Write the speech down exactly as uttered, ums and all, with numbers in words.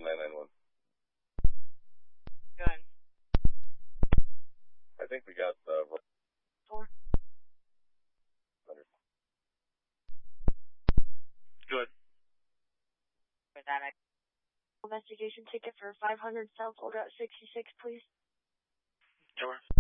nine nine one. Good. I think we got the... Uh, Four. Good. With that, I... Investigation ticket for five hundred South Old Route sixty-six, please. Sure.